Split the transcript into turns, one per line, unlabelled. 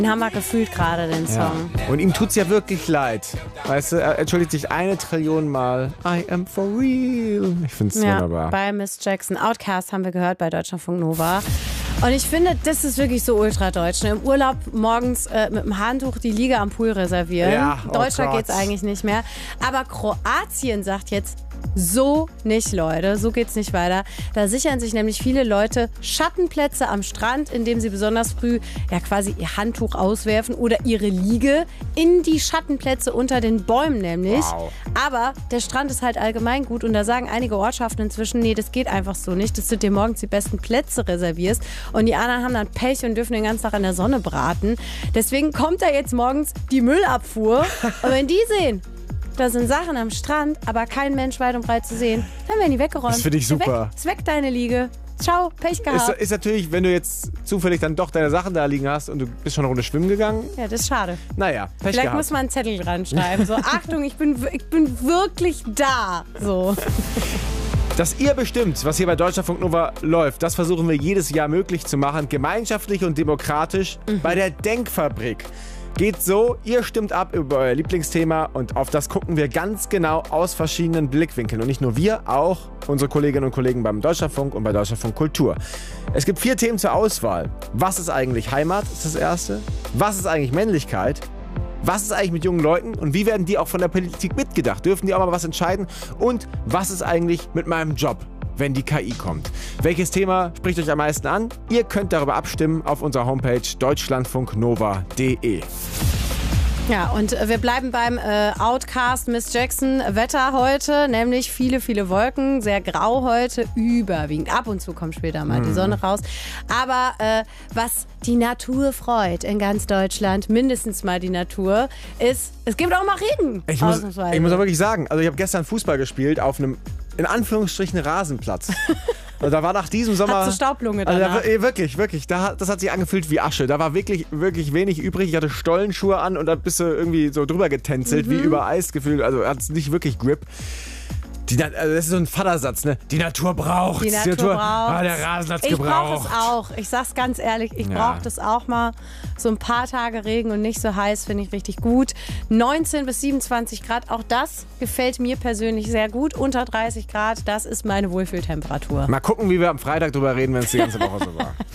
Den haben wir gefühlt gerade, den Song.
Und ihm tut's ja wirklich leid. Weißt du, er entschuldigt sich 1 Trillion Mal. I am for real. Ich find's wunderbar.
Bei Miss Jackson. Outcast haben wir gehört bei Deutschlandfunk Nova. Und ich finde, das ist wirklich so ultradeutsch. Ne? Im Urlaub morgens mit dem Handtuch die Liege am Pool reservieren.
Ja,
Deutscher geht's eigentlich nicht mehr. Aber Kroatien sagt jetzt, so nicht, Leute. So geht's nicht weiter. Da sichern sich nämlich viele Leute Schattenplätze am Strand, indem sie besonders früh quasi ihr Handtuch auswerfen oder ihre Liege in die Schattenplätze unter den Bäumen nämlich.
Wow.
Aber der Strand ist halt allgemein gut und da sagen einige Ortschaften inzwischen, nee, das geht einfach so nicht, dass du dir morgens die besten Plätze reservierst und die anderen haben dann Pech und dürfen den ganzen Tag in der Sonne braten. Deswegen kommt da jetzt morgens die Müllabfuhr und wenn die sehen, da sind Sachen am Strand, aber kein Mensch weit und breit zu sehen, dann werden die weggeräumt.
Das finde ich super.
Ist weg deine Liege. Ciao, Pech gehabt.
Ist natürlich, wenn du jetzt zufällig dann doch deine Sachen da liegen hast und du bist schon eine Runde schwimmen gegangen.
Ja, das ist schade.
Naja, Pech
Vielleicht
gehabt.
muss man einen Zettel dran schreiben. So, Achtung, ich bin wirklich da. So.
Dass ihr bestimmt, was hier bei Deutschlandfunk Nova läuft, das versuchen wir jedes Jahr möglich zu machen. Gemeinschaftlich und demokratisch bei der Denkfabrik. Geht so, ihr stimmt ab über euer Lieblingsthema und auf das gucken wir ganz genau aus verschiedenen Blickwinkeln. Und nicht nur wir, auch unsere Kolleginnen und Kollegen beim Deutschlandfunk und bei Deutschlandfunk Kultur. Es gibt 4 Themen zur Auswahl. Was ist eigentlich Heimat, ist das erste. Was ist eigentlich Männlichkeit? Was ist eigentlich mit jungen Leuten und wie werden die auch von der Politik mitgedacht? Dürfen die auch mal was entscheiden? Und was ist eigentlich mit meinem Job, wenn die KI kommt? Welches Thema spricht euch am meisten an? Ihr könnt darüber abstimmen auf unserer Homepage deutschlandfunknova.de.
Ja, und wir bleiben beim Outcast Miss Jackson Wetter heute, nämlich viele, viele Wolken, sehr grau heute, überwiegend. Ab und zu kommt später mal die Sonne raus. Aber was die Natur freut in ganz Deutschland, mindestens mal die Natur, ist, es gibt auch mal Regen.
Ich muss auch wirklich sagen, also ich habe gestern Fußball gespielt auf einem, in Anführungsstrichen, Rasenplatz. Also da war nach diesem Sommer...
Hast du Staublunge danach?
Also wirklich. Das hat sich angefühlt wie Asche. Da war wirklich wenig übrig. Ich hatte Stollenschuhe an und da bist du irgendwie so drüber getänzelt, wie über Eis gefühlt. Also hat es nicht wirklich Grip. Also das ist so ein Vatersatz, ne? Die Natur braucht.
Die Natur braucht.
Ah, der Rasen hat's gebraucht.
Ich brauche es auch. Ich sag's ganz ehrlich, ich brauche das auch mal. So ein paar Tage Regen und nicht so heiß finde ich richtig gut. 19 bis 27 Grad, auch das gefällt mir persönlich sehr gut. Unter 30 Grad, das ist meine Wohlfühltemperatur.
Mal gucken, wie wir am Freitag drüber reden, wenn es die ganze Woche so war.